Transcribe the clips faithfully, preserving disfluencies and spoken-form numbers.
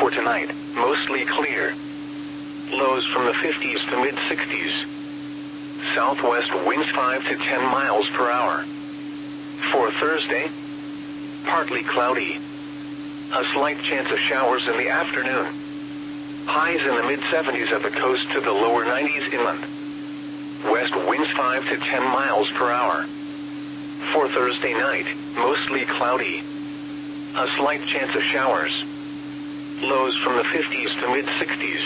For tonight, mostly clear. Lows from the fifties to mid-sixties. Southwest winds five to ten miles per hour. For Thursday, partly cloudy. A slight chance of showers in the afternoon. Highs in the mid-seventies at the coast to the lower nineties inland. West winds five to ten miles per hour. For Thursday night, mostly cloudy. A slight chance of showers. Lows from the fifties to mid-sixties.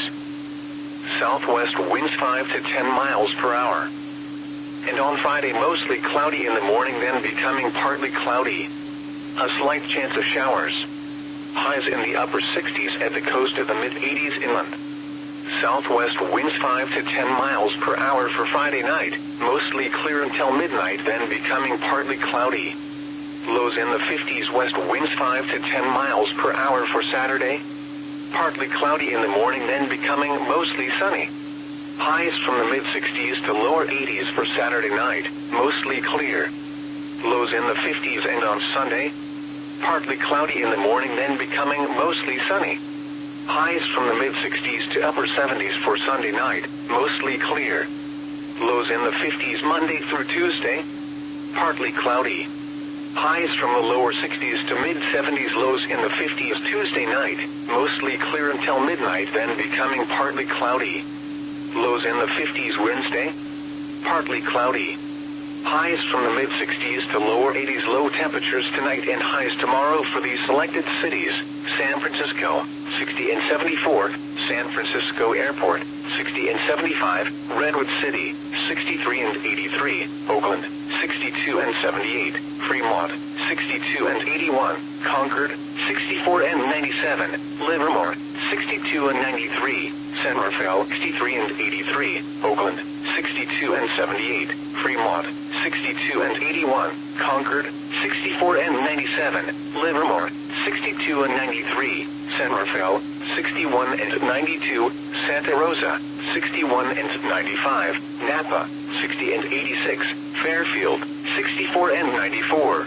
Southwest winds five to ten miles per hour. And on Friday, mostly cloudy in the morning, then becoming partly cloudy. A slight chance of showers. Highs in the upper sixties at the coast of the mid-eighties inland. Southwest winds five to ten miles per hour for Friday night, mostly clear until midnight, then becoming partly cloudy. Lows in the fifties, west winds five to ten miles per hour for Saturday. Partly cloudy in the morning, then becoming mostly sunny. Highs from the mid-sixties to lower eighties for Saturday night, mostly clear. Lows in the fifties, and on Sunday, partly cloudy in the morning, then becoming mostly sunny. Highs from the mid-sixties to upper seventies for Sunday night, mostly clear. Lows in the fifties Monday through Tuesday, partly cloudy. Highs from the lower sixties to mid-seventies, lows in the fifties Tuesday night, mostly clear until midnight, then becoming partly cloudy. Lows in the fifties Wednesday, partly cloudy. Highs from the mid-sixties to lower eighties, low temperatures tonight and highs tomorrow for these selected cities: San Francisco, sixty and seventy-four, San Francisco Airport, sixty and seventy-five, Redwood City, sixty-three and eighty-three, Oakland, sixty-two and seventy-eight, Fremont, sixty-two and eighty-one, Concord, sixty-four and ninety-seven, Livermore, sixty-two and ninety-three, San Rafael, sixty-three and eighty-three, Oakland, sixty-two and seventy-eight, Fremont, sixty-two and eighty-one, Concord, sixty-four and ninety-seven, Livermore, sixty-two and ninety-three, San Rafael, sixty-one and ninety-two, Santa Rosa, sixty-one and ninety-five, Napa, sixty and eighty-six, Fairfield, sixty-four and ninety-four.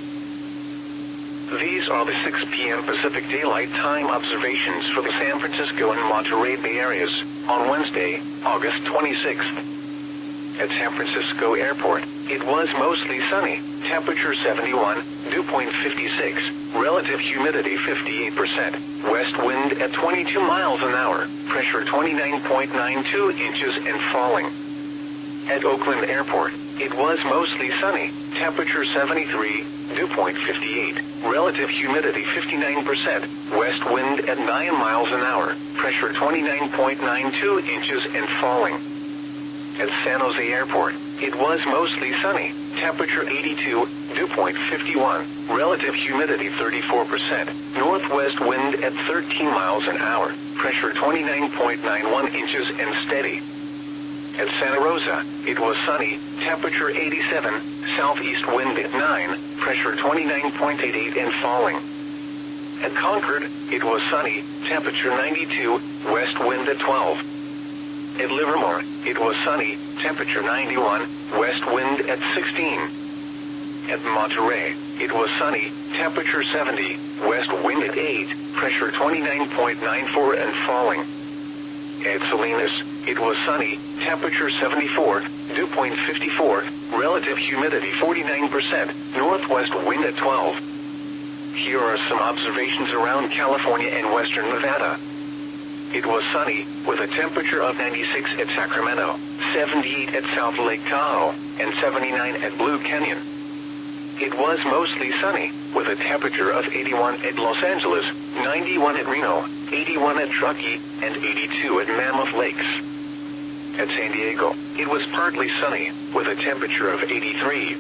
These are the six p m Pacific Daylight Time observations for the San Francisco and Monterey Bay areas on Wednesday, August twenty-sixth. At San Francisco Airport, it was mostly sunny, temperature seventy-one, dew point fifty-six, relative humidity fifty-eight percent, west wind at twenty-two miles an hour, pressure twenty-nine point nine two inches and falling. At Oakland Airport, it was mostly sunny, temperature seventy-three, dew point fifty-eight, relative humidity fifty-nine percent, west wind at nine miles an hour, pressure twenty-nine point nine two inches and falling. At San Jose Airport, it was mostly sunny, temperature eighty-two, dew point fifty-one, relative humidity thirty-four percent, northwest wind at thirteen miles an hour, pressure twenty-nine point nine one inches and steady. At Santa Rosa, it was sunny, temperature eighty-seven, southeast wind at nine, pressure twenty-nine point eight eight and falling. At Concord, it was sunny, temperature ninety-two, west wind at twelve. At Livermore, it was sunny, temperature ninety-one, west wind at sixteen. At Monterey, it was sunny, temperature seventy, west wind at eight, pressure twenty-nine point nine four and falling. At Salinas, it was sunny, temperature seventy-four, dew point fifty-four, relative humidity forty-nine percent, northwest wind at twelve. Here are some observations around California and western Nevada. It was sunny, with a temperature of ninety-six at Sacramento, seventy-eight at South Lake Tahoe, and seventy-nine at Blue Canyon. It was mostly sunny, with a temperature of eighty-one at Los Angeles, ninety-one at Reno, eighty-one at Truckee, and eighty-two at Mammoth Lakes. At San Diego, it was partly sunny, with a temperature of eighty-three.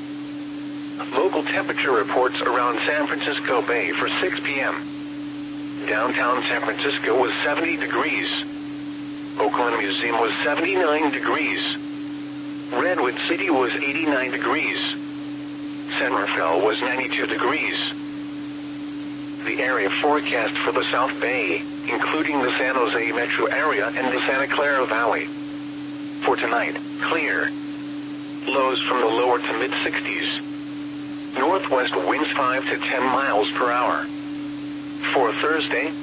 Local temperature reports around San Francisco Bay for six p m Downtown San Francisco was seventy degrees. Oakland Museum was seventy-nine degrees. Redwood City was eighty-nine degrees. San Rafael was ninety-two degrees. The area forecast for the South Bay, including the San Jose metro area and the Santa Clara Valley. For tonight, clear. Lows from the lower to mid-sixties. Northwest winds five to ten miles per hour. For Thursday,